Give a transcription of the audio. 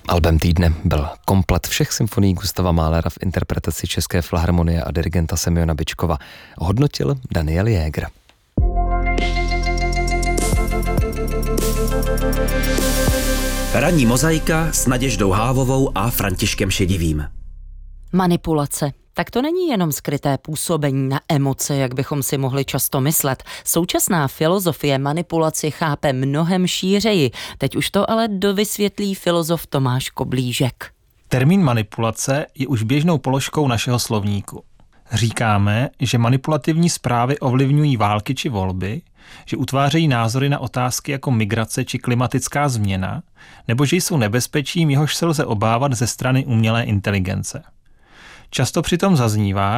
Albem týdne byl komplet všech symfonií Gustava Mahlera v interpretaci České filharmonie a dirigenta Semjona Byčkova. Hodnotil Daniel Jäger. Ranní mozaika s Naděždou Hávovou a Františkem Šedivým. Manipulace. Tak to není jenom skryté působení na emoce, jak bychom si mohli často myslet. Současná filozofie manipulaci chápe mnohem šířeji. Teď už to ale dovysvětlí filozof Tomáš Koblížek. Termín manipulace je už běžnou položkou našeho slovníku. Říkáme, že manipulativní zprávy ovlivňují války či volby, že utvářejí názory na otázky jako migrace či klimatická změna, nebo že jsou nebezpečím, jehož se lze obávat ze strany umělé inteligence. Často přitom zaznívá,